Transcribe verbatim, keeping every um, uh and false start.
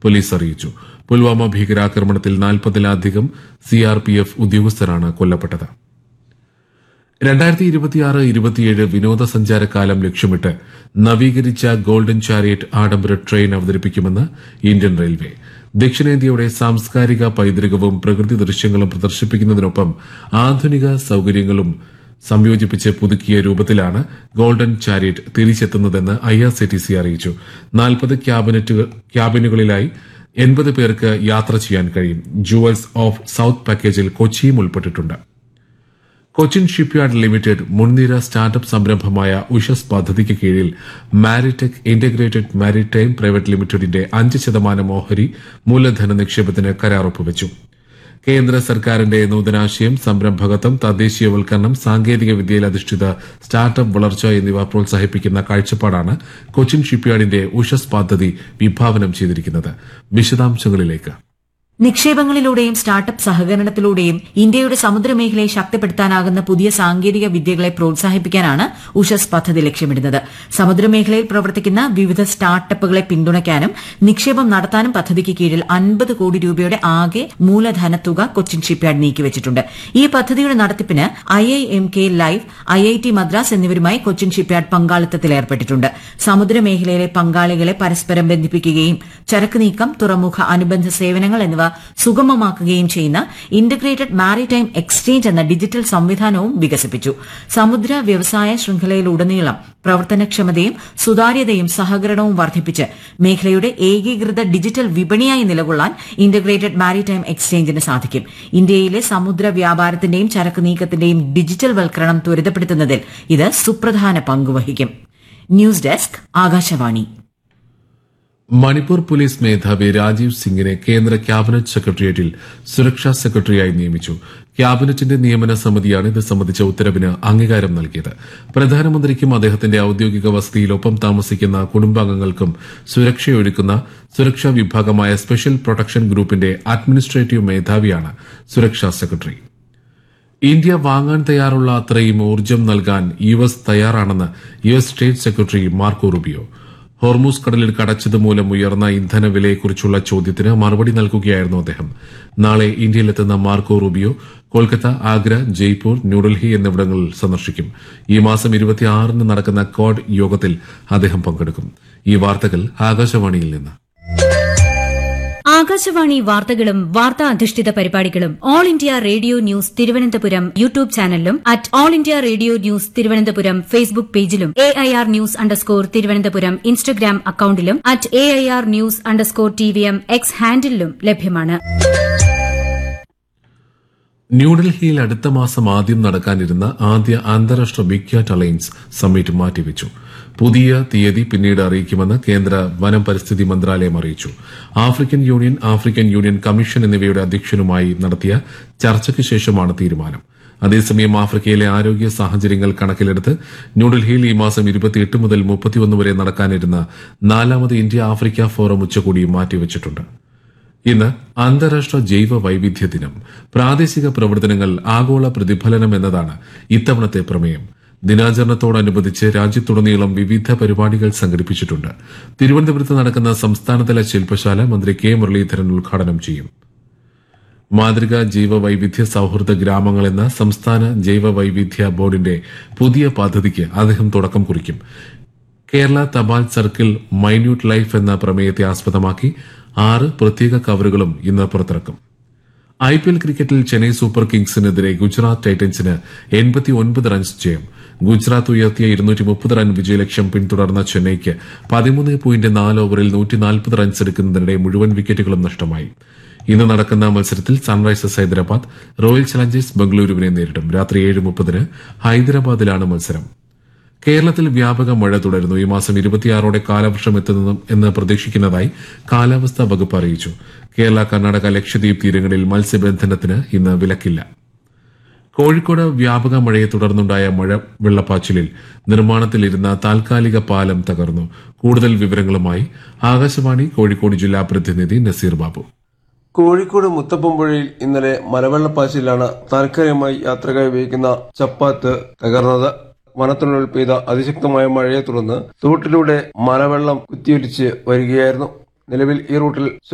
Police അറിയിച്ചു. പുൽവാമ ഭീകരാക്രമണത്തിൽ നാൽപ്പതിലധികം CRPF ഉദ്യോഗസ്ഥരാണ് കൊല്ലപ്പെട്ടത്. രണ്ടായിരത്തി ഇരുപത്തിയാറ് ഇരുപത്തിയേഴ് വിനോദസഞ്ചാരകാലം ലക്ഷ്യമിട്ട് നവീകരിച്ച ഗോൾഡൻ ചാരിയറ്റ് ആഡംബര ട്രെയിൻ അവതരിപ്പിക്കുമെന്ന് ഇന്ത്യൻ റെയിൽവേ. ദക്ഷിണേന്ത്യയുടെ സാംസ്കാരിക പൈതൃകവും പ്രകൃതി ദൃശ്യങ്ങളും പ്രദർശിപ്പിക്കുന്നതിനൊപ്പം ആധുനിക സൌകര്യങ്ങളും സംയോജിപ്പിച്ച് പുതുക്കിയ രൂപത്തിലാണ് ഗോൾഡൻ ചാരിയറ്റ് തിരിച്ചെത്തുന്നതെന്ന് ഐആർസിടിസി അറിയിച്ചു. നാൽപ്പത് ക്യാബിനുകളിലായി എൺപത് പേർക്ക് യാത്ര ചെയ്യാൻ കഴിയും. ജുവൽസ് ഓഫ് സൌത്ത് പാക്കേജിൽ കൊച്ചിയും ഉൾപ്പെട്ടിട്ടുണ്ട്. കൊച്ചിൻ ഷിപ്പ്യാർഡ് ലിമിറ്റഡ് മുൻനിര സ്റ്റാർട്ടപ്പ് സംരംഭമായ ഉഷസ് പദ്ധതിക്ക് കീഴിൽ മാരിടെക് ഇന്റഗ്രേറ്റഡ് മാരിടൈം പ്രൈവറ്റ് ലിമിറ്റഡിന്റെ അഞ്ച് ശതമാനം ഓഹരി മൂലധന നിക്ഷേപത്തിന് കരാർ ഒപ്പുവച്ചു. കേന്ദ്ര സർക്കാരിന്റെ നൂതനാശയം, സംരംഭകത്വം, തദ്ദേശീയവൽക്കരണം, സാങ്കേതിക വിദ്യയിൽ അധിഷ്ഠിത സ്റ്റാർട്ടപ്പ് വളർച്ച എന്നിവ പ്രോത്സാഹിപ്പിക്കുന്ന കാഴ്ചപ്പാടാണ് കൊച്ചിൻ ഷിപ്പ്യാർഡിന്റെ ഉഷസ് പദ്ധതി വിഭാവനം ചെയ്തിരിക്കുന്നത്. വിശദാംശങ്ങളിലേക്ക്. നിക്ഷേപങ്ങളിലൂടെയും സ്റ്റാർട്ടപ്പ് സഹകരണത്തിലൂടെയും ഇന്ത്യയുടെ സമുദ്രമേഖലയെ ശക്തിപ്പെടുത്താനാകുന്ന പുതിയ സാങ്കേതിക വിദ്യകളെ പ്രോത്സാഹിപ്പിക്കാനാണ് ഉഷസ് പദ്ധതി ലക്ഷ്യമിടുന്നത്. സമുദ്രമേഖലയിൽ പ്രവർത്തിക്കുന്ന വിവിധ സ്റ്റാർട്ടപ്പുകളെ പിന്തുണയ്ക്കാനും നിക്ഷേപം നടത്താനും പദ്ധതിക്ക് കീഴിൽ അൻപത് കോടി രൂപയുടെ ആകെ മൂലധന തുക കൊച്ചിൻ ഷിപ്പ്യാർഡ് നീക്കിവച്ചിട്ടുണ്ട്. ഈ പദ്ധതിയുടെ നടത്തിപ്പിന് I I M K live, I I T Madras എന്നിവരുമായി കൊച്ചിൻ ഷിപ്പ്യാർഡ് പങ്കാളിത്തത്തിലേർപ്പെട്ടിട്ടുണ്ട്. സമുദ്രമേഖലയിലെ പങ്കാളികളെ പരസ്പരം ബന്ധിപ്പിക്കുകയും ചരക്ക് നീക്കം, തുറമുഖ അനുബന്ധ സേവനങ്ങൾ എന്നിവ സുഗമമാക്കുകയും ചെയ്യുന്ന ഇന്റഗ്രേറ്റഡ് മാരിടൈം എക്സ്ചേഞ്ച് എന്ന ഡിജിറ്റൽ സംവിധാനവും വികസിപ്പിച്ചു. സമുദ്ര വ്യവസായ ശൃംഖലയിലുടനീളം പ്രവർത്തനക്ഷമതയും സുതാര്യതയും സഹകരണവും വർദ്ധിപ്പിച്ച് മേഖലയുടെ ഏകീകൃത ഡിജിറ്റൽ വിപണിയായി നിലകൊള്ളാൻ ഇന്റഗ്രേറ്റഡ് മാരിടൈം എക്സ്ചേഞ്ചിന് സാധിക്കും. ഇന്ത്യയിലെ സമുദ്ര വ്യാപാരത്തിന്റെയും ചരക്ക് നീക്കത്തിന്റെയും ഡിജിറ്റൽ വൽക്കരണം ത്വരിതപ്പെടുത്തുന്നതിൽ ഇത് സുപ്രധാന പങ്കുവഹിക്കും. News desk, Akashvani. Manipur police മേധാവി രാജീവ് സിംഗിനെ കേന്ദ്ര ക്യാബിനറ്റ് സെക്രട്ടേറിയറ്റിൽ സുരക്ഷാ സെക്രട്ടറിയായി നിയമിച്ചു. ക്യാബിനറ്റിന്റെ നിയമന സമിതിയാണ് ഇത് സംബന്ധിച്ച ഉത്തരവിന് അംഗീകാരം നൽകിയത്. പ്രധാനമന്ത്രിക്കും അദ്ദേഹത്തിന്റെ ഔദ്യോഗിക വസതിയിലൊപ്പം താമസിക്കുന്ന കുടുംബാംഗങ്ങൾക്കും സുരക്ഷയൊരുക്കുന്ന സുരക്ഷാ വിഭാഗമായ സ്പെഷ്യൽ പ്രൊട്ടക്ഷൻ ഗ്രൂപ്പിന്റെ അഡ്മിനിസ്ട്രേറ്റീവ് മേധാവിയാണ് സുരക്ഷാ സെക്രട്ടറി. ഇന്ത്യ വാങ്ങാൻ തയ്യാറുള്ള അത്രയും ഊർജ്ജം നൽകാൻ യു എസ് തയ്യാറാണെന്ന് U S state secretary Marco Rubio. Hormuz കടലിൽ കടച്ചതുമൂലം ഉയർന്ന ഇന്ധനവിലയെക്കുറിച്ചുള്ള ചോദ്യത്തിന് മറുപടി നൽകുകയായിരുന്നു അദ്ദേഹം. നാളെ ഇന്ത്യയിലെത്തുന്ന മാർക്കോ റൂബിയോ കൊൽക്കത്ത, ആഗ്ര, ജയ്പൂർ, ന്യൂഡൽഹി എന്നിവിടങ്ങളിൽ സന്ദർശിക്കും. ഈ മാസം ഇരുപത്തിയാറിന് നടക്കുന്ന ക്വാഡ് യോഗത്തിൽ അദ്ദേഹം പങ്കെടുക്കും. ഈ വാർത്തകൾ ആകാശവാണിയിൽ നിന്ന്. ആകാശവാണി വാർത്തകളും വാർത്താ അധിഷ്ഠിത പരിപാടികളും all India radio news Thiruvananthapuram YouTube ചാനലിലും at all India radio news Thiruvananthapuram Facebook പേജിലും A I R news underscore Thiruvananthapuram Instagram അക്കൌണ്ടിലും at A I R news underscore T V M X ഹാൻഡിലും ലഭ്യമാണ്. ന്യൂഡൽഹിയിൽ അടുത്ത മാസം ആദ്യം നടക്കാനിരുന്ന ആദ്യ അന്താരാഷ്ട്ര ബിഗ് ക്യാറ്റ് അലയൻസ് സമ്മിറ്റ് മാറ്റിവെച്ചു. പുതിയ തീയതി പിന്നീട് അറിയിക്കുമെന്ന് കേന്ദ്ര വനം പരിസ്ഥിതി മന്ത്രാലയം അറിയിച്ചു. African union, African union commission എന്നിവയുടെ അധ്യക്ഷനുമായി നടത്തിയ ചർച്ചയ്ക്ക് ശേഷമാണ് തീരുമാനം. അതേസമയം ആഫ്രിക്കയിലെ ആരോഗ്യ സാഹചര്യങ്ങൾ കണക്കിലെടുത്ത് ന്യൂഡൽഹിയിൽ ഈ മാസം ഇരുപത്തിയെട്ട് മുതൽ മുപ്പത്തിയൊന്ന് വരെ നടക്കാനിരുന്ന നാലാമത് ഇന്ത്യ ആഫ്രിക്ക ഫോറം ഉച്ചകോടി മാറ്റിവച്ചിട്ടുണ്ട്. ഇന്ന് അന്താരാഷ്ട്ര ജൈവ വൈവിധ്യ ദിനം. പ്രാദേശിക പ്രവർത്തനങ്ങൾ ആഗോള പ്രതിഫലനം എന്നതാണ് ഇത്തവണത്തെ പ്രമേയം. ദിനാചരണത്തോടനുബന്ധിച്ച് രാജ്യത്തുടനീളം വിവിധ പരിപാടികൾ സംഘടിപ്പിച്ചിട്ടുണ്ട്. തിരുവനന്തപുരത്ത് നടക്കുന്ന സംസ്ഥാനതല ശില്പശാല മന്ത്രി കെ മുരളീധരൻ ഉദ്ഘാടനം ചെയ്യും. മാതൃകാ ജൈവ വൈവിധ്യ സൌഹൃദ ഗ്രാമങ്ങൾ എന്ന സംസ്ഥാന ജൈവ വൈവിധ്യ ബോർഡിന്റെ പുതിയ പദ്ധതിക്ക് അദ്ദേഹം തുടക്കം കുറിക്കും. കേരള തപാൽ സർക്കിൾ മൈന്യൂട്ട് ലൈഫ് എന്ന പ്രമേയത്തെ ആസ്പദമാക്കി ആറ് പ്രത്യേക കവറുകളും ഇന്ന് പുറത്തിറക്കും. ഐ പി എൽ ക്രിക്കറ്റിൽ ചെന്നൈ സൂപ്പർ കിങ്സിനെതിരെ ഗുജറാത്ത് ടൈറ്റൻസിന് എൺപത്തിയൊൻപത് റൺസ് ജയം. ഗുജറാത്ത് ഉയർത്തിയ ഇരുന്നൂറ്റി മുപ്പത് റൺ വിജയലക്ഷ്യം പിന്തുടർന്ന ചെന്നൈക്ക് പതിമൂന്ന് പോയിന്റ് നാല് ഓവറിൽ നൂറ്റി നാൽപ്പത് റൺസ് എടുക്കുന്നതിനിടെ മുഴുവൻ വിക്കറ്റുകളും നഷ്ടമായി. ഇന്ന് നടക്കുന്ന മത്സരത്തിൽ സൺറൈസേഴ്സ് ഹൈദരാബാദ് റോയൽ ചലഞ്ചേഴ്സ് ബംഗളൂരുവിനെ നേരിടും. രാത്രി ഏഴ് മുപ്പതിന് ഹൈദരാബാദിലാണ് മത്സരം. കേരളത്തിൽ വ്യാപക മഴ തുടരുന്നു. ഈ മാസം ഇരുപത്തിയാറോടെ കാലവർഷം എത്തുന്നു എന്ന് പ്രതീക്ഷിക്കുന്നതായി കാലാവസ്ഥാ വകുപ്പ് അറിയിച്ചു. കേരള, കർണാടക, ലക്ഷദ്വീപ് തീരങ്ങളിൽ മത്സ്യബന്ധനത്തിന് ഇന്ന് വിലക്കില്ല. കോഴിക്കോട് വ്യാപക മഴയെ തുടർന്നുണ്ടായ മഴ വെള്ളപ്പാച്ചിലിൽ നിർമ്മാണത്തിലിരുന്ന താൽക്കാലിക പാലം തകർന്നു. കൂടുതൽ വിവരങ്ങളുമായി ആകാശവാണി കോഴിക്കോട് ജില്ലാ പ്രതിനിധി നസീർ ബാബു. കോഴിക്കോട് മുത്തപ്പമ്പുഴയിൽ ഇന്നലെ മലവെള്ളപ്പാച്ചിലാണ് താൽക്കാലികമായി യാത്രക്കായി ഉപയോഗിക്കുന്ന ചപ്പാത്ത് തകർന്നത്. വനത്തിനുള്ളിൽ പെയ്ത അതിശക്തമായ മഴയെ തുടർന്ന് തോട്ടിലൂടെ മലവെള്ളം കുത്തിയൊലിച്ച് വരികയായിരുന്നു. നിലവിൽ ഈ റൂട്ടിൽ